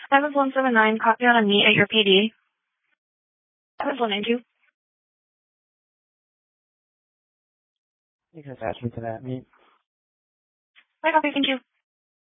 That was 179, copy on a meet at your PD. That was 192. You can attach me to that meet. I copy, thank you.